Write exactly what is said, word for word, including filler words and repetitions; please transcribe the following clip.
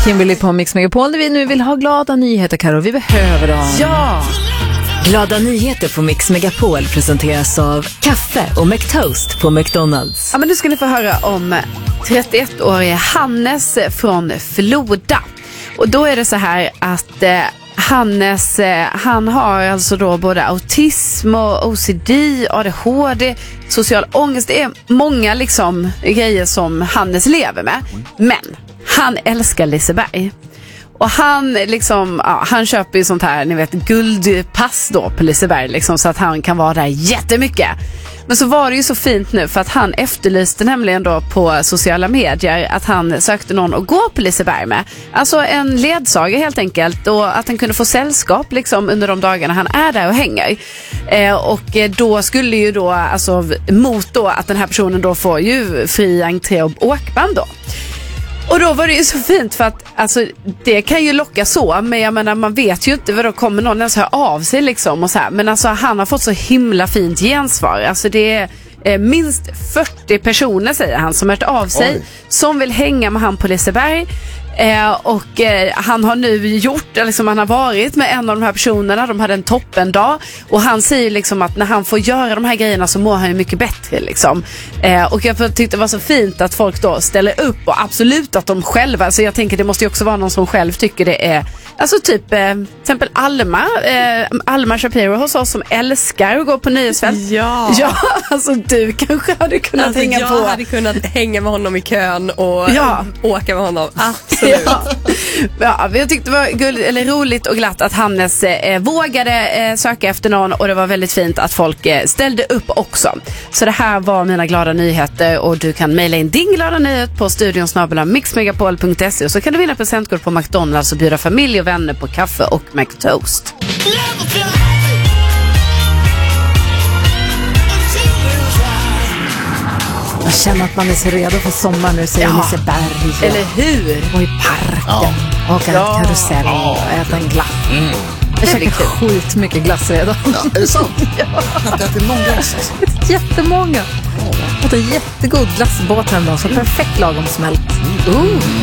Kimberly på Mix Megapol, där vi nu vill ha glada nyheter, Karo. Vi behöver dem. Ja! Glada nyheter på Mix Megapol presenteras av kaffe och McToast på McDonalds. Ja, men nu ska ni få höra om trettioettårige Hannes från Floda. Och då är det så här att eh, Hannes, eh, han har alltså då både autism och O C D, A D H D, social ångest. Det är många liksom grejer som Hannes lever med. Men han älskar Liseberg. Och han liksom, ja, han köper ju sånt här, ni vet, guldpass då på Liseberg liksom, så att han kan vara där jättemycket. Men så var det ju så fint nu, för att han efterlyste nämligen då på sociala medier att han sökte någon att gå på Liseberg med. Alltså en ledsaga helt enkelt, och att han kunde få sällskap liksom under de dagarna han är där och hänger. Eh, och då skulle ju då, alltså mot då att den här personen då får ju fri entré och åkband då. Och då var det ju så fint, för att alltså, det kan ju locka så, men jag menar, man vet ju inte vad då kommer någon ens höra av sig liksom och så här. Men alltså han har fått så himla fint gensvar. Alltså det är eh, minst fyrtio personer, säger han, som har hört av sig. Oj. Som vill hänga med han på Liseberg. Eh, och eh, han har nu gjort, liksom, han har varit med en av de här personerna. De hade en toppendag. Och han säger liksom att när han får göra de här grejerna så mår han ju mycket bättre liksom. eh, Och jag tyckte det var så fint att folk då ställer upp. Och absolut att de själva, så jag tänker det måste ju också vara någon som själv tycker det är, alltså typ eh, till exempel Alma eh, Alma Shapiro hos oss, som älskar att gå på nyhetsfält. Ja, ja, alltså du kanske hade kunnat alltså, hänga jag på. Jag hade kunnat hänga med honom i kön och ja. åka med honom. Absolut. Ja. Ja, jag tyckte det var guld, eller roligt och glatt att Hannes eh, vågade eh, söka efter någon, och det var väldigt fint att folk eh, ställde upp också. Så det här var mina glada nyheter, och du kan mejla in din glada nyhet på studion snabel-a mixmegapol punkt se, och så kan du vinna presentkort på McDonalds och bjuda familj och vänner på kaffe och McToast. Jag känner att man är så redo för sommar nu, säger ja. Liseberg. Eller hur? Och i parken. Ja. Åka ja. en karusell ja. och äta en glass. Mm. Jag käkar skit mycket glass redan. Ja, är det sant? Ja. Jag har inte ätit någon glass alltså. Jättemånga. Jag åt en jättegod glassbåt häromdagen, så perfekt lagom smält. Mm. Uh.